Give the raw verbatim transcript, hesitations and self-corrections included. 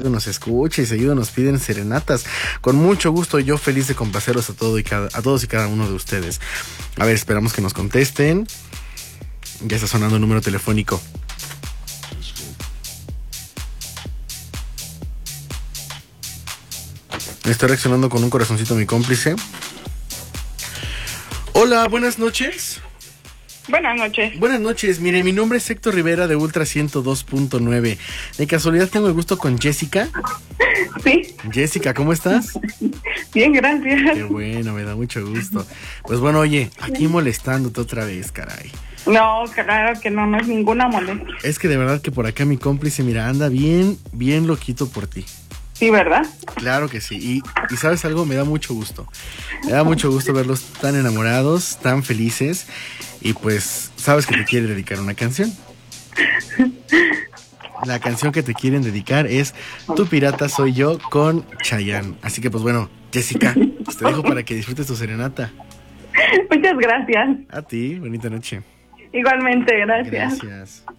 que nos escucha y seguido nos piden serenatas. Con mucho gusto, yo feliz de complacerlos a, todo y cada, a todos y cada uno de ustedes. A ver, esperamos que nos contesten. Ya está sonando el número telefónico. Estoy reaccionando con un corazoncito mi cómplice. Hola, buenas noches. Buenas noches. Buenas noches, mire, mi nombre es Héctor Rivera de Ultra ciento dos punto nueve. ¿De casualidad tengo el gusto con Jessica? Sí. Jessica, ¿cómo estás? Bien, gracias. Qué bueno, me da mucho gusto. Pues bueno, oye, aquí molestándote otra vez, caray. No, claro que no, no es ninguna molestia. Es que de verdad que por acá mi cómplice, mira, anda bien, bien loquito por ti. Sí, ¿verdad? Claro que sí, y, y ¿sabes algo? Me da mucho gusto. Me da mucho gusto verlos tan enamorados, tan felices, y pues, sabes que te quiere dedicar una canción. La canción que te quieren dedicar es Tu pirata soy yo con Chayanne. Así que pues bueno, Jessica, pues te dejo para que disfrutes tu serenata. Muchas gracias. A ti, bonita noche. Igualmente, gracias. Gracias.